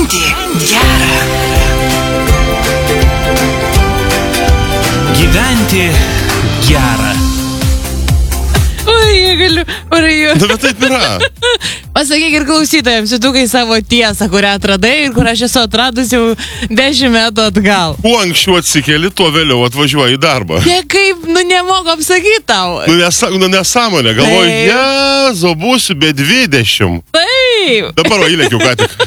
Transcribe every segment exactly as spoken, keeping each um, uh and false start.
Gyventi gera. Gyventi gera. Oi, galiu. Orai. Nu, bet taip yra. Pasakyk ir klausytojams, šitukai savo tiesą, kurią atradai ir kur aš esu atradus jau dešimt metų atgal. Kuo anksčiau atsikeli, tuo vėliau atvažiuoji į darbą. Ne kaip, nu nemoku apsakyti tau. Nu, nesa, nu nesąmonė, galvoju, Taip. jezu, būsiu be dvidešimt. Taip. Dabar va įlėkiau ką tik.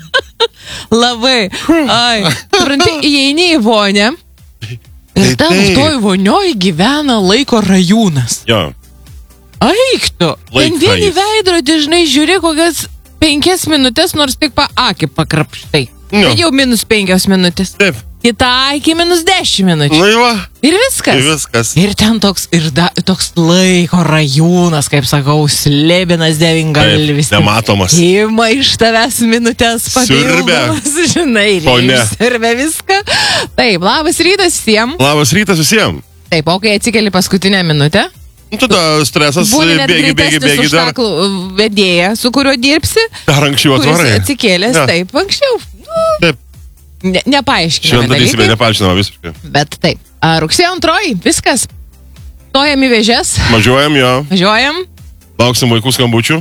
Labai. Ai. Supranti, įeini į vonę ir Tai ten taip. toj vonioj gyvena laiko rajūnas. Jo. Eik tu. Ten Laikrajis. vieni veidrodį, žinai, žiūri kokias penkias minutės, nors tik pa akį pakrapštai. Jo. Tai jau minus penkios minutės. Taip. Kita akį minus dešimt minučių. Nu, va. Ir viskas. Ir viskas. Ir ten toks, ir da, toks laiko rajūnas, kaip sakau, slebinas devingalvis. Taip, nematomas. Ima iš tavęs minutės papildomas, žinai, Fone. siurbia viską. Taip, labas rytas visiems. Labas rytas visiems. Taip, o kai atsikeli paskutinę minutę, Nu, tada stresas, būni net bėgi, bėgi, greitesnis bėgi už dar. tą vedėją, su kuriuo dirbsi, Dar anksčiau kuris atvarai. atsikėlęs, Jo. taip, anksčiau. Nu, Taip. ne, nepaaiškinami Šventą teisybę dalykai, nepaaiškinama visiškai. bet taip. A, rugsėjo antroji, viskas. Stojam į vėžes, Važiuojam jo, važiuojam. lauksim vaikų skambučių.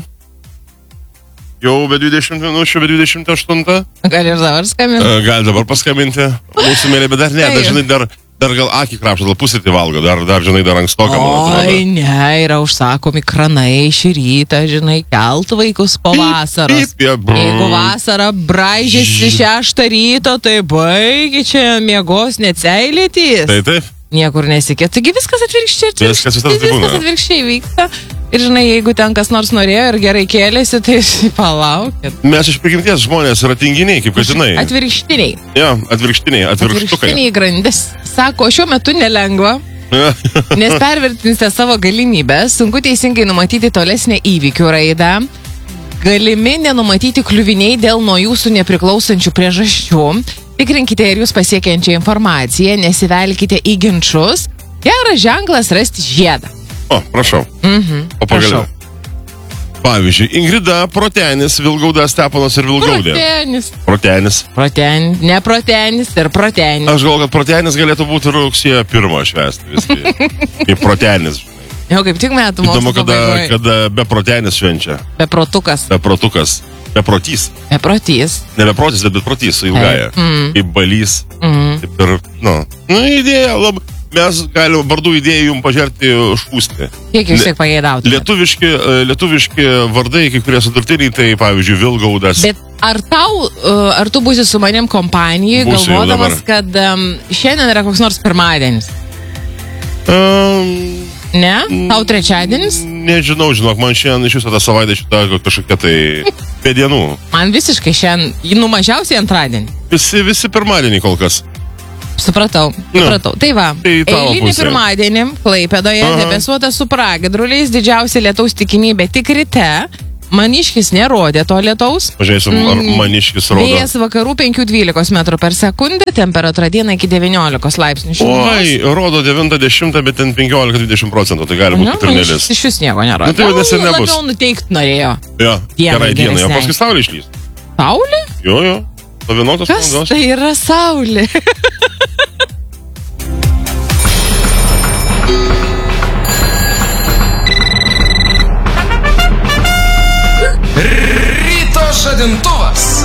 Jau be dvidešimt minučių, be dvidešimt aštuntą. Gal ir dabar skambinti. Gali dabar paskambinti. Mūsų mėlė, bet dar ne, dar, Taip. žinai, dar, dar gal akį krapšta, gal pusrytį valgo, dar, dar žinai, dar ankstoka, man Oi, atrodo. ne, yra užsakomi kranai šį rytą, žinai, kelt vaikus po vasaros. Pyp, pyp, brrr. Jeigu vasara braižėsi šeštą ryto, tai baigi čia miegos neseilėtys. Tai taip. Niekur nesikė. Taigi viskas atvirkščiai. Viskas visada taip būna. Viskas atvirkščiai vyksta. Ir žinai, jeigu ten kas nors norėjo ir gerai kėlėsi, tai palaukit. Mes iš prigimties žmonės yra tinginiai, kaip kad žinai. Atvirkštiniai. Jo, atvirkštiniai, atvirkštukai. Atvirkštiniai grandis. Sako, šiuo metu nelengva, nes pervertinsite savo galimybės, sunku teisingai numatyti tolesnę įvykių raidą, galimi nenumatyti kliuviniai dėl nuo jūsų nepriklausančių priežasčių, tikrinkite ir jūs pasiekiančią informaciją, nesivelkite į ginčus, geras ženklas rasti žiedą. O, prašau. Mhm. O pagaliau. Pavyzdžiui, Ingrida, Protenis, Vilgaudas, Steponas ir Vilgaudė. Protenis. Protenis. Proten, ne protenis ir protenis. Aš galvoju, kad Protenis galėtų būti rugsėjo pirmą švęsti visgi. Kaip Protenis. Jau kaip tik metų Įdomu, mokslo kada, pabaigoj. kada be Protenis švenčia. Beprotukas. Beprotukas. Beprotys. Beprotys. Ne beprotis, bet beprotys su ilgaja. Mm. Kaip balys. Mhm. Taip ir, nu, nu idėja labai. Mes galime vardų idėjų jums pažerti šūsti. Kiek jūs Le- tiek pageidautumėte? Lietuviški, e, lietuviški vardai, kai kurie sutartiniai, tai pavyzdžiui, Vilgaudas. Bet ar tau, uh, ar tu būsi su manim kompanijoje, Būsiu jau galvodamas, dabar. kad um, šiandien yra koks nors pirmadienis? Um, Ne? Tau trečiadienis? nežinau, žinok, man šiandien iš viso tą savaitę šitą kažkokia tai be dienų. Man visiškai šiandien, nu mažiausiai antradienį. Visi, visi pirmadienį kol kas. Supratau, supratau. Tai va, Tai tavo eilinį pusė. pirmadienį Klaipėdoje Aha. debesuota su pragiedruliais, didžiausia lietaus tikimybė tik ryte. Maniškis nerodė to lietaus. Pažiūrėsim, ar maniškis rodo. Vėjas vakarų penki dvylika metrų per sekundę, temperatūra dieną iki devyniolikos laipsnių šilumos. Oi, rodo devyni dešimtą, bet ten penkiolika dvidešimt procentų, tai gali būti Nu, trinelis. maniškis iš vis nieko nerodė. Nu, tai vadinasi, Gal nebus. Labiau nuteikt norėjo. Jo, Dienai gerai dienai, o geresnei. paskui saulė išlys. Saulė? Jo, jo, po vienuotos Kas valandos. tai yra saulė? Ryto žadintuvas.